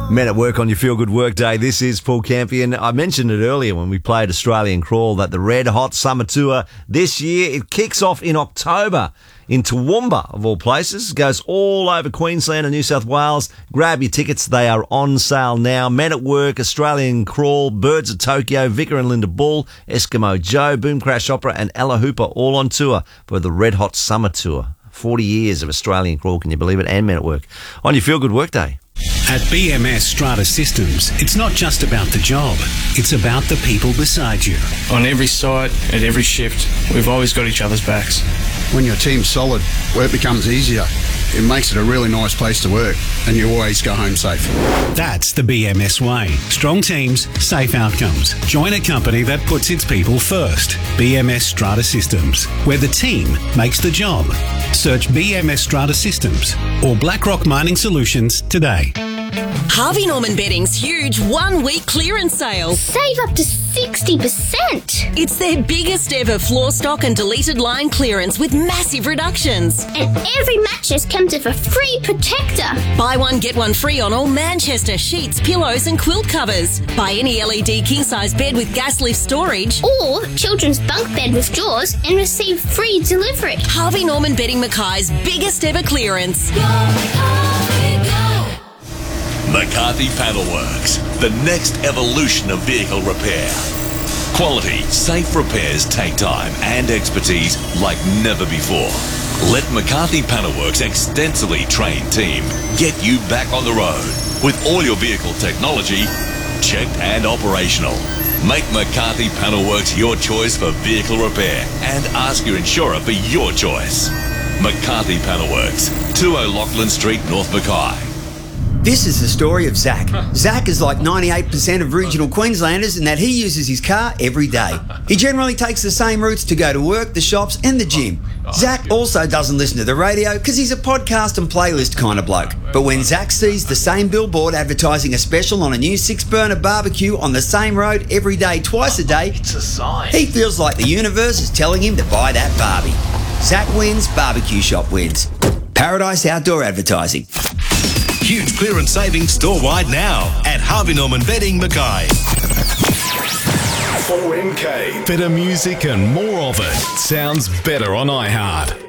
Men at Work on your Feel Good Work Day. This is Paul Campion. I mentioned it earlier when we played Australian Crawl that the Red Hot Summer Tour this year, it kicks off in October in Toowoomba, of all places. Goes all over Queensland and New South Wales. Grab your tickets. They are on sale now. Men at Work, Australian Crawl, Birds of Tokyo, Vicar and Linda Bull, Eskimo Joe, Boom Crash Opera and Ella Hooper all on tour for the Red Hot Summer Tour. 40 years of Australian Crawl, can you believe it? And Men at Work on your Feel Good Work Day. At BMS Strata Systems, it's not just about the job, it's about the people beside you. On every site, at every shift, we've always got each other's backs. When your team's solid, work becomes easier. It makes it a really nice place to work, and you always go home safe. That's the BMS way. Strong teams, safe outcomes. Join a company that puts its people first. BMS Strata Systems, where the team makes the job. Search BMS Strata Systems or BlackRock Mining Solutions today. Harvey Norman Bedding's huge one-week clearance sale. Save up to 60%. It's their biggest ever floor stock and deleted line clearance with massive reductions. And every mattress comes with a free protector. Buy one, get one free on all Manchester sheets, pillows and quilt covers. Buy any LED king-size bed with gas lift storage. Or children's bunk bed with drawers and receive free delivery. Harvey Norman Bedding Mackay's biggest ever clearance. McCarthy Panel Works, the next evolution of vehicle repair. Quality, safe repairs take time and expertise like never before. Let McCarthy Panel Works' extensively trained team get you back on the road with all your vehicle technology checked and operational. Make McCarthy Panel Works your choice for vehicle repair and ask your insurer for your choice. McCarthy Panel Works, 2 O'Loughlin Street, North Mackay. This is the story of Zach. Zach is like 98% of regional Queenslanders in that he uses his car every day. He generally takes the same routes to go to work, the shops and the gym. Zach also doesn't listen to the radio because he's a podcast and playlist kind of bloke. But when Zach sees the same billboard advertising a special on a new 6-burner barbecue on the same road every day, twice a day, It's a sign. he feels like the universe is telling him to buy that barbie. Zach wins, barbecue shop wins. Paradise Outdoor Advertising. Huge clearance savings store-wide now at Harvey Norman Bedding Mackay. 4MK. Better music and more of it. Sounds better on iHeart.